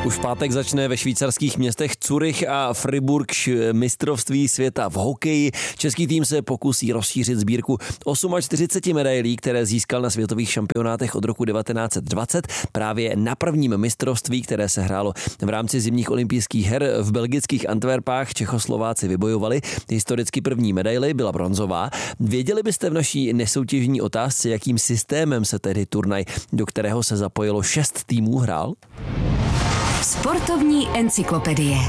Už v pátek začne ve švýcarských městech Zurich a Fribourg mistrovství světa v hokeji. Český tým se pokusí rozšířit sbírku 48 medailí, které získal na světových šampionátech od roku 1920 právě na prvním mistrovství, které se hrálo v rámci zimních olympijských her v belgických Antwerpách. Čechoslováci vybojovali historicky první medaili, byla bronzová. Věděli byste v naší nesoutěžní otázce, jakým systémem se tehdy turnaj, do kterého se zapojilo 6 týmů, hrál? Sportovní encyklopedie.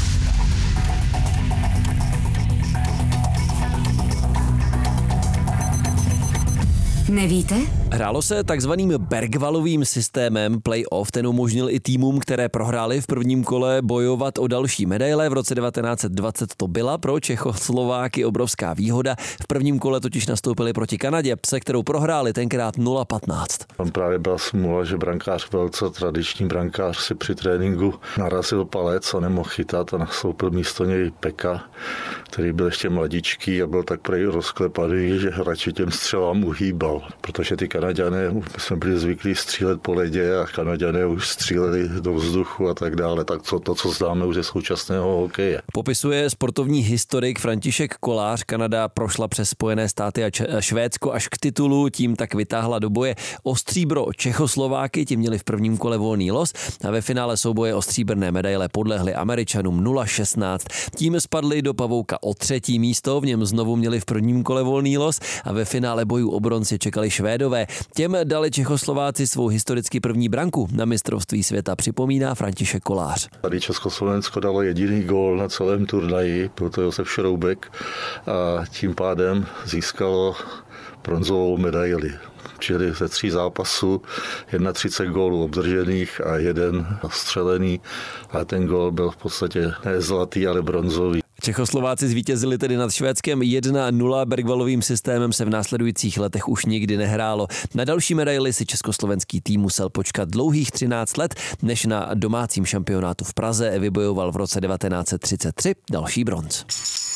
Nevíte? Hrálo se takzvaným Bergvallovým systémem play-off. Ten umožnil i týmům, které prohrály v prvním kole, bojovat o další medaile. V roce 1920 to byla pro Čechoslováky obrovská výhoda. V prvním kole totiž nastoupili proti Kanadě, se kterou prohráli tenkrát 0-15. Tam právě byla smůla, že brankář Velca, tradiční brankář, si při tréninku narazil palec a nemohl chytat a nastoupil místo něj Peka, který byl ještě mladičký a byl tak prej rozklepaný, že radši těm střelám uhýbal. Protože ty Kanaďané, my jsme byli zvyklí střílet po ledě a Kanaďané už stříleli do vzduchu a tak dále. Tak co známe už ze současného hokeje. Popisuje sportovní historik František Kolář. Kanada prošla přes Spojené státy a Švédsko až k titulu, tím tak vytáhla do boje o stříbro Čechoslováky, ti měli v prvním kole volný los a ve finále souboje o stříbrné medaile podlehli Američanům 0-16. Tím spadli do pavouka o 3. místo, v něm znovu měli v prvním kole volný los a ve finále bojů o bronz čekali Švédové. Těm dali Čechoslováci svou historicky první branku na mistrovství světa, připomíná František Kolář. Tady Československo dalo jediný gól na celém turnaji, byl to Josef Šroubek a tím pádem získalo bronzovou medaili. Čili ze 3 zápasů 31 gólů obdržených a 1 střelený a ten gól byl v podstatě ne zlatý, ale bronzový. Čechoslováci zvítězili tedy nad Švédskem 1-0. Bergvallovým systémem se v následujících letech už nikdy nehrálo. Na další medaili si československý tým musel počkat dlouhých 13 let, než na domácím šampionátu v Praze vybojoval v roce 1933 další bronz.